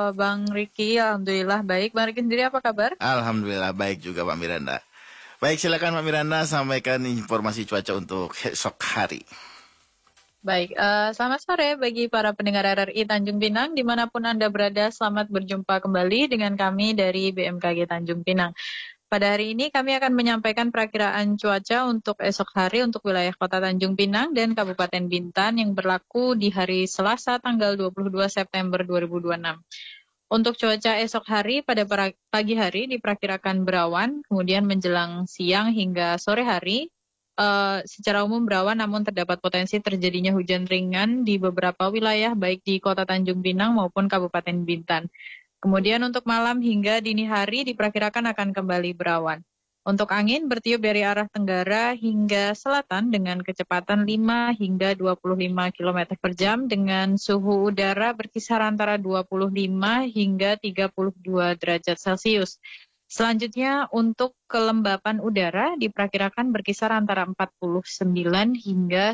Bang Riki. Alhamdulillah baik. Bang Riki sendiri apa kabar? Alhamdulillah baik juga Pak Miranda. Baik, silakan Pak Miranda sampaikan informasi cuaca untuk esok hari. Baik, selamat sore bagi para pendengar RRI Tanjung Pinang, dimanapun Anda berada, selamat berjumpa kembali dengan kami dari BMKG Tanjung Pinang. Pada hari ini kami akan menyampaikan perakiraan cuaca untuk esok hari untuk wilayah Kota Tanjung Pinang dan Kabupaten Bintan yang berlaku di hari Selasa tanggal 22 September 2026. Untuk cuaca esok hari pada pagi hari diperkirakan berawan, kemudian menjelang siang hingga sore hari secara umum berawan namun terdapat potensi terjadinya hujan ringan di beberapa wilayah baik di Kota Tanjung Pinang maupun Kabupaten Bintan. Kemudian untuk malam hingga dini hari diperkirakan akan kembali berawan. Untuk angin bertiup dari arah tenggara hingga selatan dengan kecepatan 5 hingga 25 km per jam dengan suhu udara berkisar antara 25 hingga 32 derajat Celcius. Selanjutnya untuk kelembapan udara diperkirakan berkisar antara 49 hingga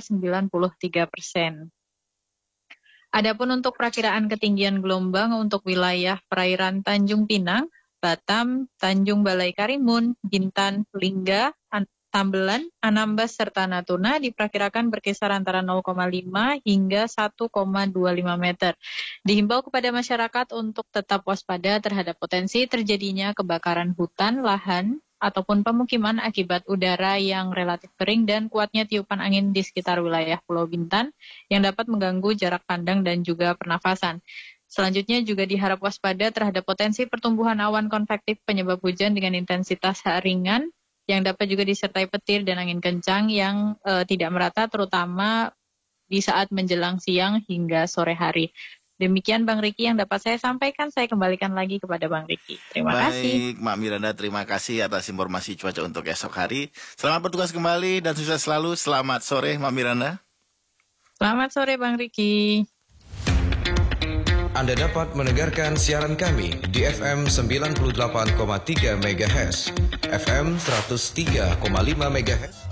93%. Adapun untuk perakiraan ketinggian gelombang untuk wilayah perairan Tanjung Pinang, Batam, Tanjung Balai Karimun, Bintan, Lingga, Tambelan, Anambas, serta Natuna diperkirakan berkisar antara 0,5 hingga 1,25 meter. Dihimbau kepada masyarakat untuk tetap waspada terhadap potensi terjadinya kebakaran hutan, lahan, ataupun pemukiman akibat udara yang relatif kering dan kuatnya tiupan angin di sekitar wilayah Pulau Bintan yang dapat mengganggu jarak pandang dan juga pernafasan. Selanjutnya juga diharap waspada terhadap potensi pertumbuhan awan konvektif penyebab hujan dengan intensitas ringan yang dapat juga disertai petir dan angin kencang yang tidak merata terutama di saat menjelang siang hingga sore hari. Demikian Bang Riki yang dapat saya sampaikan. Saya kembalikan lagi kepada Bang Riki. Terima kasih. Baik, Mak Miranda, terima kasih atas informasi cuaca untuk esok hari. Selamat bertugas kembali dan sukses selalu. Selamat sore, Mak Miranda. Selamat sore, Bang Riki. Anda dapat mendengarkan siaran kami di FM 98,3 MHz, FM 103,5 MHz.